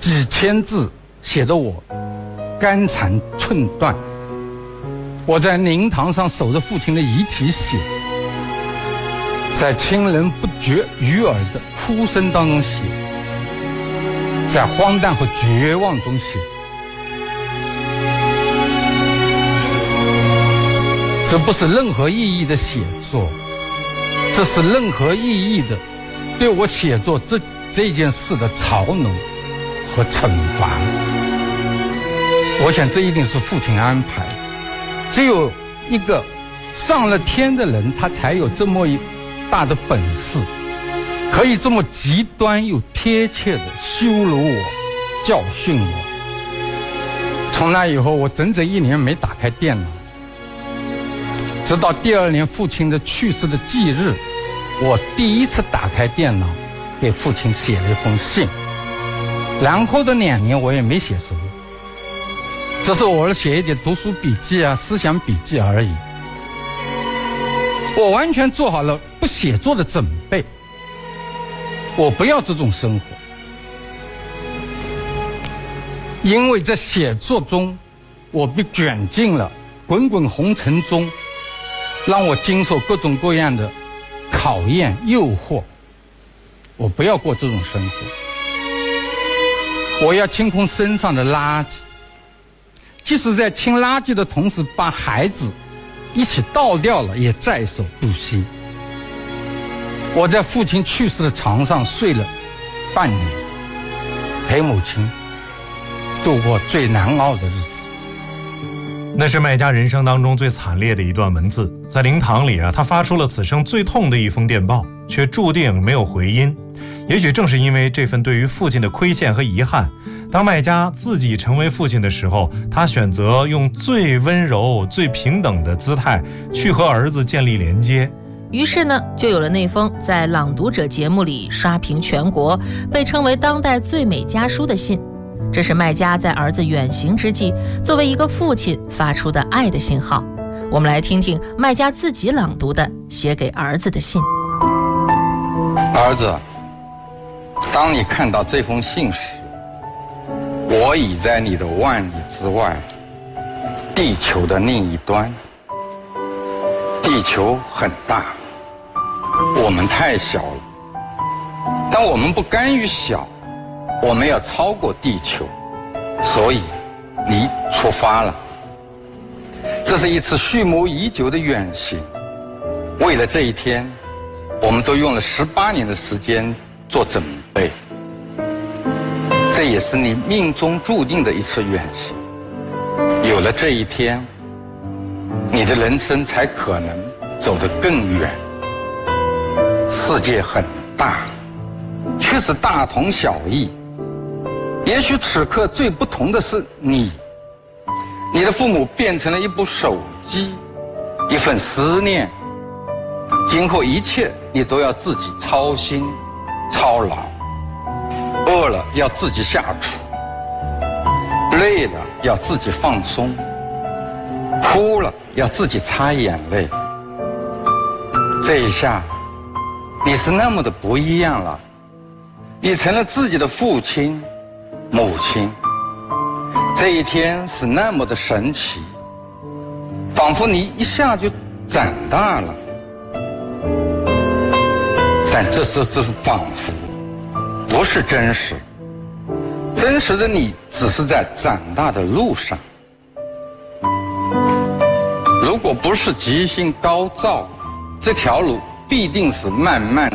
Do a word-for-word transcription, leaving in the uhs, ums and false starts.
几千字写得我肝肠寸断。我在灵堂上守着父亲的遗体写，在亲人不绝于耳的哭声当中写，在荒诞和绝望中写。这不是任何意义的写作，这是任何意义的对我写作这这件事的嘲弄和惩罚。我想这一定是父亲安排，只有一个上了天的人，他才有这么一大的本事，可以这么极端又贴切的羞辱我、教训我。从那以后，我整整一年没打开电脑，直到第二年父亲的去世的忌日，我第一次打开电脑，给父亲写了一封信。然后的两年我也没写什么，这是我写一点读书笔记啊、思想笔记而已。我完全做好了不写作的准备，我不要这种生活，因为在写作中，我被卷进了滚滚红尘中，让我经受各种各样的考验、诱惑。我不要过这种生活，我要清空身上的垃圾，即使在清垃圾的同时，把孩子一起倒掉了，也在所不惜。我在父亲去世的床上睡了半年，陪母亲度过最难熬的日子。 那是麦家人生当中最惨烈的一段文字，在灵堂里啊，他发出了此生最痛的一封电报，却注定没有回音。也许正是因为这份对于父亲的亏欠和遗憾，当麦家自己成为父亲的时候，他选择用最温柔、最平等的姿态去和儿子建立连接。 于是呢，就有了那封在《朗读者》节目里刷屏全国，被称为当代最美家书的信。这是麦家在儿子远行之际，作为一个父亲发出的爱的信号。我们来听听麦家自己朗读的写给儿子的信。 儿子，当你看到这封信时，我已在你的万里之外，地球的另一端。地球很大，我们太小了，但我们不甘于小，我们要超过地球，所以你出发了。这是一次蓄谋已久的远行，为了这一天，我们都用了十八年的时间做准备。这也是你命中注定的一次远行，有了这一天，你的人生才可能走得更远。世界很大，却是大同小异。也许此刻最不同的是你，你的父母变成了一部手机，一份思念。今后一切你都要自己操心操劳，饿了要自己下厨，累了要自己放松，哭了要自己擦眼泪。这一下你是那么的不一样了，你成了自己的父亲母亲。这一天是那么的神奇，仿佛你一下就长大了。但这是只仿佛，不是真实。真实的你只是在长大的路上。如果不是吉星高照，这条路必定是漫漫